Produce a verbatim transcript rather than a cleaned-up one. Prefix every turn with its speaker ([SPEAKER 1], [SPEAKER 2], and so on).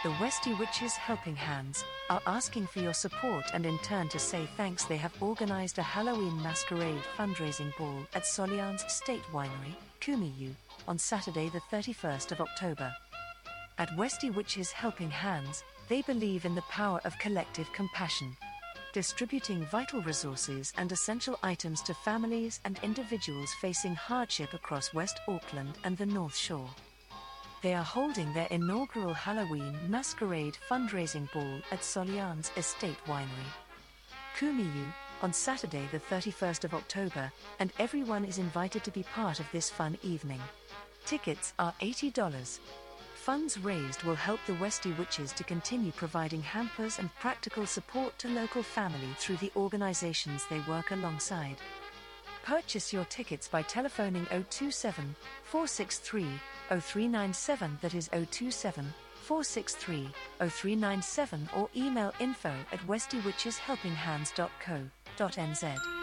[SPEAKER 1] The Westy Witches Helping Hands are asking for your support, and in turn to say thanks, they have organized a Halloween masquerade fundraising ball at Soliance Estate Winery, Kumiyu, on Saturday the thirty-first of October. At Westy Witches Helping Hands, they believe in the power of collective compassion, distributing vital resources and essential items to families and individuals facing hardship across West Auckland and the North Shore. They are holding their inaugural Halloween Masquerade fundraising ball at Soliance Estate Winery, Kumiyu, on Saturday the thirty-first of October, and everyone is invited to be part of this fun evening. Tickets are eighty dollars. Funds raised will help the Westy Witches to continue providing hampers and practical support to local family through the organizations they work alongside. Purchase your tickets by telephoning zero two seven, four six three, zero three nine seven, that is zero two seven, four six three, zero three nine seven, or email info at westywitcheshelpinghands dot co dot n z.